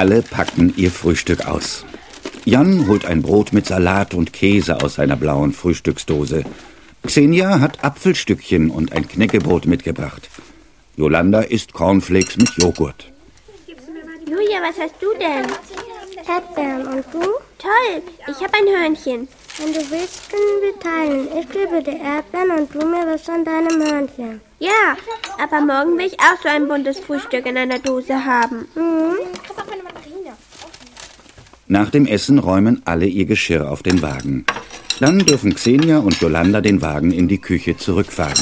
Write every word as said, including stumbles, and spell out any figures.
Alle packen ihr Frühstück aus. Jan holt ein Brot mit Salat und Käse aus seiner blauen Frühstücksdose. Xenia hat Apfelstückchen und ein Knäckebrot mitgebracht. Jolanda isst Cornflakes mit Joghurt. Julia, was hast du denn? Erdbeeren. Und du? Toll, ich habe ein Hörnchen. Wenn du willst, können wir teilen. Ich gebe dir Erdbeeren und du mir was von deinem Hörnchen. Ja, aber morgen will ich auch so ein buntes Frühstück in einer Dose haben. Mhm. Nach dem Essen räumen alle ihr Geschirr auf den Wagen. Dann dürfen Xenia und Jolanda den Wagen in die Küche zurückfahren.